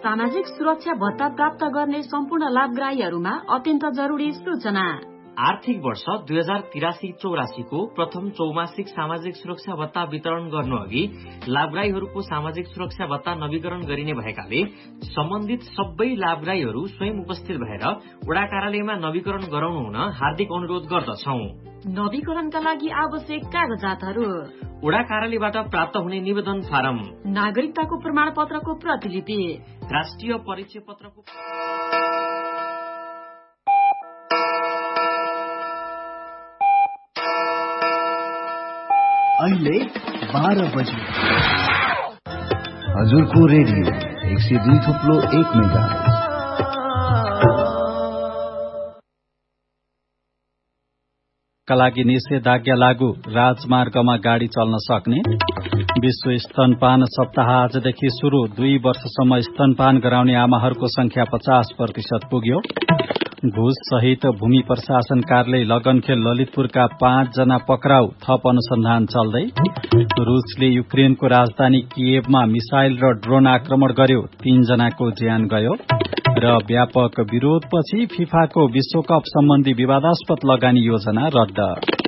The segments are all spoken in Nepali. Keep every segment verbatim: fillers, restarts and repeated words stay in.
सामाजिक सुरक्षा भत्ता प्राप्त गर्ने सम्पूर्ण लाभग्राहीहरूमा अत्यन्त जरुरी सूचना। आर्थिक वर्ष दुई हजार तिरासी चौरासीको प्रथम चौमासिक सामाजिक सुरक्षा भत्ता वितरण गर्नु अघि लाभग्राहीहरूको सामाजिक सुरक्षा भत्ता नवीकरण गरिने भएकाले सम्बन्धित सबै लाभग्राहीहरू स्वयं उपस्थित भएर वडा कार्यालयमा नवीकरण गराउनु हुन हार्दिक अनुरोध गर्दछौं। नवीकरणका लागि आवश्यक कागजातहरू: वडा कार्यालयबाट प्राप्त हुने निवेदन फारम, नागरिकताको प्रमाण पत्रको प्रतिलिपि, राष्ट्रिय परिचय पत्रको। अहिले बाह्र बजे हजुरको रेडियो एक सय दुई थुप्लो एक मेगा का लागि निषेधाज्ञा लागू, राजमार्गमा गाड़ी चल्न सक्ने। विश्व स्तनपान सप्ताह आजदेखि शुरू, दुई वर्षसम्म स्तनपान गराउने आमाहरूको संख्या पचास प्रतिशत पुग्यो। घुस सहित भूमि प्रशासन कार्यालय लगनखेल ललितपुरका पाँच जना पक्राउ, थप अनुसन्धान चल्दै। रूसले युक्रेनको राजधानी किएभमा मिसाइल र ड्रोन आक्रमण गर्यो, तीन जनाको ज्यान गयो। र व्यापक विरोधपछि फिफाको विश्वकप सम्बन्धी विवादास्पद लगानी योजना रद्द।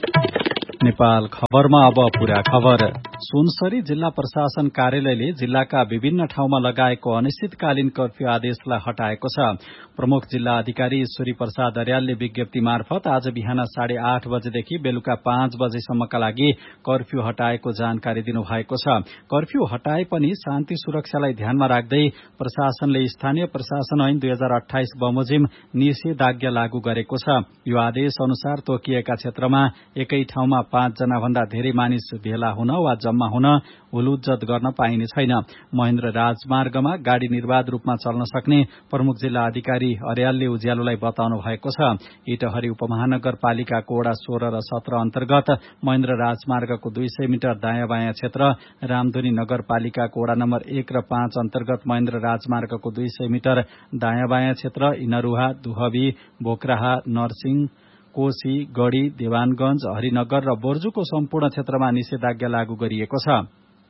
नेपाल खबरमा अब पूरा खबर। सुनसरी जिल्ला प्रशासन कार्यालयले जिल्लाका विभिन्न ठाउँमा लगाएको अनिश्चितकालीन कर्फ्यू आदेशलाई हटाएको छ। प्रमुख जिल्ला अधिकारी ईश्वरी प्रसाद अर्यालले विज्ञप्ति मार्फत आज बिहान साढे आठ बजेदेखि बेलुका पाँच बजेसम्मका लागि कर्फ्यू हटाएको जानकारी दिनुभएको छ। कर्फ्यू हटाए पनि शान्ति सुरक्षालाई ध्यानमा राख्दै प्रशासनले स्थानीय प्रशासन ऐन दुई हजार अठाइस बमोजिम निषेधाज्ञा लागू गरेको छ। यो आदेश अनुसार तोकिएका क्षेत्रमा एकै ठाउँमा पाँच जना भन्दा धेरै मानिस भेला हुन वा जम्मा हुन हुलुज्जत गर्न पाइने छैन। महेन्द्र राजमार्गमा गाड़ी निर्वाध रूपमा चल्न सक्ने प्रमुख जिल्ला अधिकारी अर्यालले उज्यालोलाई बताउनु भएको छ। इटहरी उपमहानगरपालिकाको वडा सोह्र र सत्र अन्तर्गत महेन्द्र राजमार्गको दुई सय मिटर दायाँ बायाँ क्षेत्र, रामधुनी नगरपालिकाको वडा नम्बर एक र पाँच अन्तर्गत महेन्द्र राजमार्गको दुई सय मिटर दायाँ बायाँ क्षेत्र, इनरुहा, दुहबी, बोक्राहा, नरसिंह, कोशी, गढ़ी, देवानगंज, हरिनगर र बोर्जुको सम्पूर्ण क्षेत्रमा निषेधाज्ञा लागू गरिएको छ।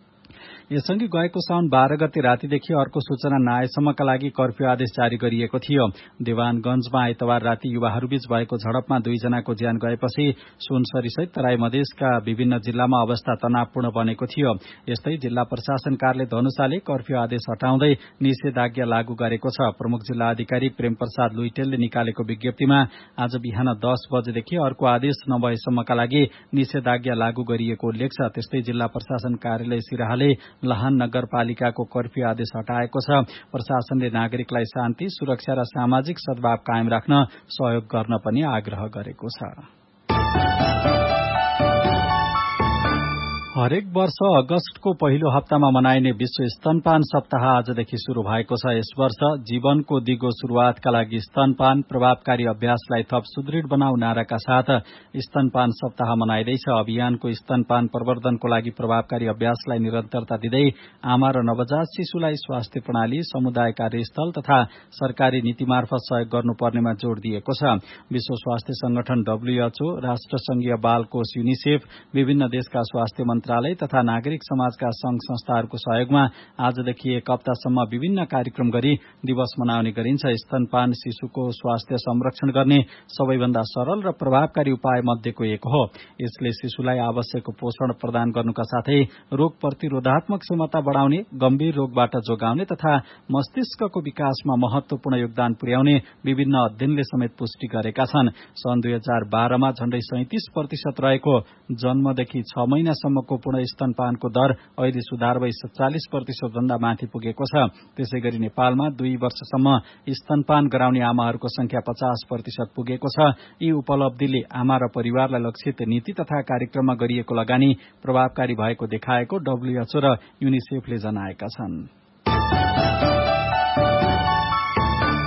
यससँगै गएको साउन बाह्र गते रातिदेखि अर्को सूचना नआएसम्मका लागि कर्फ्यू आदेश जारी गरिएको थियो। देवानगंजमा आइतबार राति युवाहरूबीच भएको झडपमा दुईजनाको ज्यान गएपछि सुनसरीसहित तराई मधेसका विभिन्न जिल्लामा अवस्था तनावपूर्ण बनेको थियो। यस्तै जिल्ला प्रशासन कार्यालय धनुषाले कर्फ्यू आदेश हटाउँदै निषेधाज्ञा लागू गरेको छ। प्रमुख जिल्ला अधिकारी प्रेम प्रसाद लुइटेलले निकालेको विज्ञप्तिमा आज बिहान दस बजेदेखि अर्को आदेश नभएसम्मका लागि निषेधाज्ञा लागू गरिएको उल्लेख छ। त्यस्तै जिल्ला प्रशासन कार्यालय सिराहाले लहान नगरपालिकाको कर्फ्यू आदेश हटाएको छ। प्रशासनले नागरिकलाई शान्ति, सुरक्षा र सामाजिक सद्भाव कायम राख्न सहयोग गर्न पनि आग्रह गरेको छ। हरेक वर्ष अगस्तको पहिलो हप्तामा मनाइने विश्व स्तनपान सप्ताह आजदेखि शुरू भएको छ। यस वर्ष जीवनको दिगो शुरूआतका लागि स्तनपान प्रभावकारी अभ्यासलाई थप सुदृढ़ बनाऊ नाराका साथ स्तनपान सप्ताह मनाइँदैछ। अभियानको स्तनपान प्रवर्धनको लागि प्रभावकारी अभ्यासलाई निरन्तरता दिँदै आमा र नवजात शिशुलाई स्वास्थ्य प्रणाली, समुदाय कार्यस्थल तथा सरकारी नीति मार्फत सहयोग गर्नुपर्नेमा जोड़ दिएको छ। विश्व स्वास्थ्य संगठन डब्ल्यूएचओ, राष्ट्रसंघीय बाल कोष युनिसेफ, विभिन्न देशका स्वास्थ्य मन्त्रालय तथा नागरिक समाजका संघ संस्थाहरूको सहयोगमा आजदेखि एक हप्तासम्म विभिन्न कार्यक्रम गरी दिवस मनाउने गरिन्छ। स्तनपान शिशुको स्वास्थ्य संरक्षण गर्ने सबैभन्दा सरल र प्रभावकारी उपाय मध्येको एक हो। यसले शिशुलाई आवश्यक पोषण प्रदान गर्नुका साथै रोग प्रतिरोधात्मक क्षमता बढ़ाउने, गम्भीर रोगबाट जोगाउने तथा मस्तिष्कको विकासमा महत्वपूर्ण योगदान पुर्याउने विभिन्न अध्ययनले समेत पुष्टि गरेका छन्। सन् दुई हजार बाह्रमा झण्डै सैंतिस प्रतिशत रहेको जन्मदेखि छ महिनासम्मको पूर्ण स्तनपानको दर अहिले सुधार भई सत्तालिस प्रतिशत भन्दा माथि पुगेको छ। त्यसै गरी नेपालमा दुई वर्षसम्म स्तनपान गराउने आमाहरूको संख्या पचास प्रतिशत पुगेको छ। यी उपलब्धिले आमा र परिवारलाई लक्षित नीति तथा कार्यक्रममा गरिएको लगानी प्रभावकारी भएको देखाएको डब्ल्यूएचओ र युनिसेफले जनाएका छन्।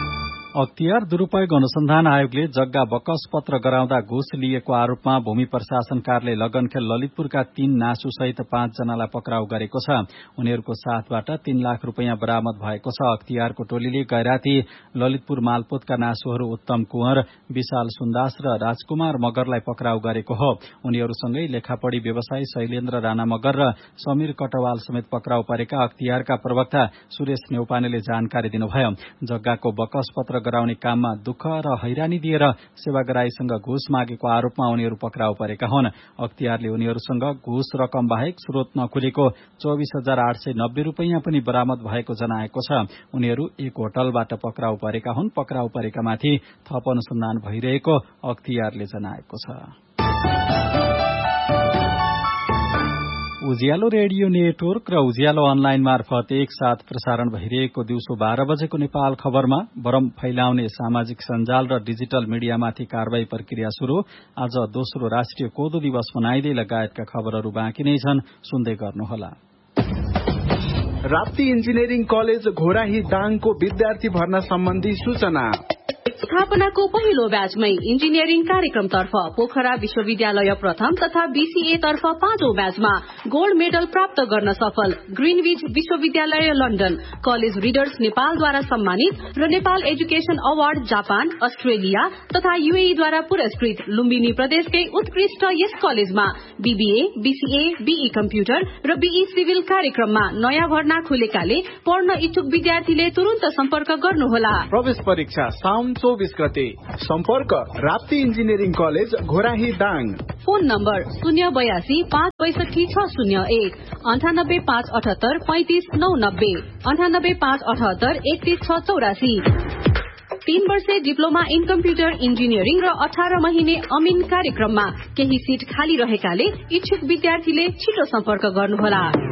अख्तियार दुरूपयोग अनुसन्धान आयोगले जग्गा बकस पत्र गराउँदा घुस लिएको आरोपमा भूमि प्रशासन कार्यालय लगनखेल ललितपुरका तीन नासु सहित पाँच जनालाई पक्राउ गरेको छ। उनीहरूको साथबाट तीन लाख रूपियाँ बरामद भएको छ। अख्तियारको टोलीले गैराती ललितपुर मालपोतका नासुहरू उत्तम कुँवर, विशाल सुन्दास र राजकुमार मगरलाई पक्राउ गरेको हो। उनीहरूसँगै लेखापढ़ी व्यवसायी शैलेन्द्र राणा मगर र समीर कटवाल समेत पक्राउ परेका अख्तियारका प्रवक्ता सुरेश नेउपानेले जानकारी दिनुभयो। जग्गाको बकस पत्र गराउने काममा दुःख र हैरानी दिएर सेवाग्राहीसँग घुस मागेको आरोपमा उनीहरू पक्राउ परेका हुन्। अख्तियारले उनीहरूसँग घुस रकम बाहेक स्रोत नखुलेको चौबिस हजार आठ सय नब्बे रूपियाँ पनि बरामद भएको जनाएको छ। उनीहरू एक होटलबाट पक्राउ परेका हुन्। पक्राउ परेकामाथि थप अनुसन्धान भइरहेको अख्तियारले जनाएको छ। उज्यालो रेडियो नेटवर्क र उज्यालो अनलाइन मार्फत एक साथ प्रसारण भइरहेको दिउँसो बाह्र बजेको नेपाल खबरमा भ्रम फैलाउने सामाजिक सञ्जाल र डिजिटल मिडियामाथि कारवाही प्रक्रिया शुरू। आज दोस्रो राष्ट्रिय कोदो दिवस मनाइँदै लगायतका खबरहरू बाँकी नै छन्, सुन्दै गर्नुहोला। राप्ती इन्जिनियरिङ कलेज घोराही दाङको विद्यार्थी भर्ना सम्बन्धी सूचना। स्थापनाको पहिलो ब्याचमै इन्जिनियरिङ कार्यक्रमतर्फ पोखरा विश्वविद्यालय प्रथम तथा बीसीए तर्फ पाँचौं ब्याचमा गोल्ड मेडल प्राप्त गर्न सफल ग्रीनविच विश्वविद्यालय लन्डन, कलेज रिडर्स नेपालद्वारा सम्मानित र Nepal education award Japan, Australia तथा यूएईद्वारा पुरस्कृत लुम्बिनी प्रदेशकै उत्कृष्ट यस कलेजमा बीबीए, बीसीए, बीई कम्प्युटर र बीई सिभिल कार्यक्रममा नयाँ भर्ना खुलेकाले पढ्न इच्छुक विद्यार्थीले तुरन्त सम्पर्क गर्नुहोला। प्रवेश परीक्षा साउन चौबीस गते। सम्पर्क Rapti engineering college Ghorahi Dang. Phone number शून्य बयासी पाँच पैसठी छ शून्य एक अन्ठानब्बे पाँच अठहत्तर पैंतिस नौ नब्बे अन्ठानब्बे पाँच अठहत्तर एकतीस छ चौरासी। तीन वर्षे डिप्लोमा इन कम्प्युटर इन्जिनियरिङ र अठार महिने अमिन कार्यक्रममा केही सीट खाली रहेकाले इच्छुक विद्यार्थीले छिटो सम्पर्क गर्नुहोला।